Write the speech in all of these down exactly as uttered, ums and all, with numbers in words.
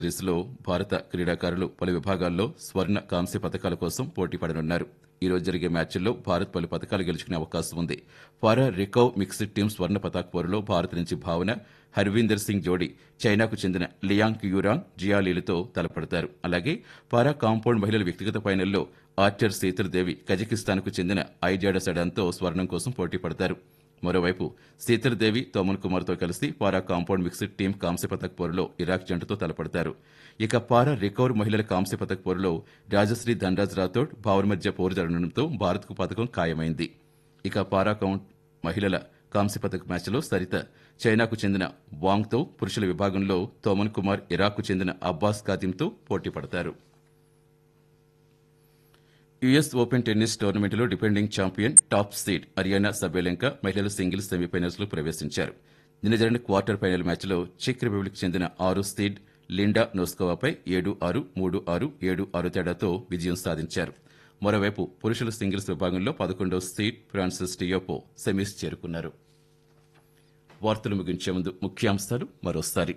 రేసులో భారత క్రీడాకారులు పలు విభాగాల్లో స్వర్ణ కాంస్య పథకాల కోసం పోటీ పడనున్నారు. ఈ రోజు జరిగే మ్యాచ్ల్లో భారత్ పలు పథకాలు గెలుచుకునే అవకాశం ఉంది. పారా రికర్వ్ మిక్స్డ్ టీమ్ స్వర్ణ పతాక పోరులో భారత్ నుంచి భావన, హర్వీందర్ సింగ్ జోడీ చైనాకు చెందిన లియాంగ్ యూరాంగ్, జియాలీలతో తలపడతారు. అలాగే పారా కాంపౌండ్ మహిళల వ్యక్తిగత ఫైనల్లో ఆర్చర్ శీతల్ దేవి కజకిస్తాన్కు చెందిన ఐజాడ సడాన్తో స్వర్ణం కోసం పోటీ పడతారు. మరోవైపు శీతల్ దేవి తోమన్ కుమార్తో కలిసి పారా కాంపౌండ్ మిక్స్డ్ టీం కాంస్య పథక పోరులో ఇరాక్ జంటతో తలపడతారు. ఇక పారా రికర్వ్ మహిళల కాంస్య పథక పోరులో రాజశ్రీ ధనరాజ్ రాథోడ్, భావన మధ్య పోరు జరగడంతో భారత్కు పథకం ఖాయమైంది. ఇక పారా కౌంట్ మహిళల కాంస్య పథక మ్యాచ్లో సరిత చైనాకు చెందిన వాంగ్తో, పురుషుల విభాగంలో తోమన్ కుమార్ ఇరాక్కు చెందిన అబ్బాస్ కాదింతో పోటీ పడతారు. యుఎస్ ఓపెన్ టెన్నిస్ టోర్నమెంట్లో defending champion top seed Ariyana సబెలెంకా మహిళల సింగిల్స్ సెమీఫైనల్స్ లో ప్రవేశించారు. నిన్న జరిగిన క్వార్టర్ ఫైనల్ మ్యాచ్లో చెక్ రిపబ్లిక్ చెందిన ఆరు సీడ్ లిండా నోస్కోవాపై ఏడు ఆరు, మూడు ఆరు, ఏడు ఆరు తేడాతో విజయం సాధించారు. మరోవైపు పురుషుల సింగిల్స్ విభాగంలో పదకొండవ సీడ్ ఫ్రాన్సిస్ టియోపో సెమీస్ చేరుకున్నారు. వార్తలు ముగించే ముందు ముఖ్యాంశాలు మరోసారి.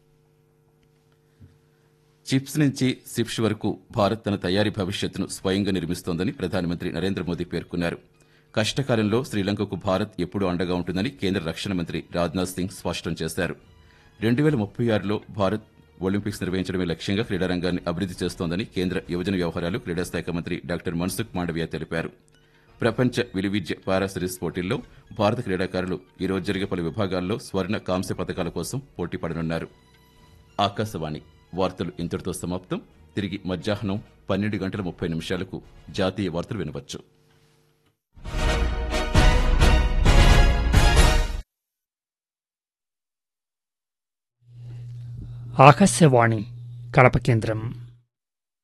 చిప్స్ నుంచి సిప్స్ వరకు భారత్ తన తయారీ భవిష్యత్తును స్వయంగా నిర్మిస్తోందని ప్రధానమంత్రి నరేంద్ర మోదీ పేర్కొన్నారు. కష్టకాలంలో శ్రీలంకకు భారత్ ఎప్పుడూ అండగా ఉంటుందని కేంద్ర రక్షణ మంత్రి రాజ్నాథ్ సింగ్ స్పష్టం చేశారు. రెండు వేల ముప్పై ఆరులో భారత్ ఒలింపిక్స్ నిర్వహించడమే లక్ష్యంగా క్రీడారంగాన్ని అభివృద్ది చేస్తోందని కేంద్ర యువజన వ్యవహారాలు క్రీడా శాఖ మంత్రి డాక్టర్ మన్సుఖ్ మాండవీయ తెలిపారు. ప్రపంచ విలువిద్య పారా సిరీస్ పోటీల్లో భారత క్రీడాకారులు ఈ రోజు జరిగే పలు విభాగాల్లో స్వర్ణ కాంస్య పథకాల కోసం పోటీ పడనున్నారు. ఆకాశవాణి వార్తలు ఇంతటితో సమాప్తం. తిరిగి మధ్యాహ్నం పన్నెండు గంటల ముప్పై నిమిషాలకు జాతీయ వార్తలు వినవచ్చు. ఆకాశవాణి కడప కేంద్రం.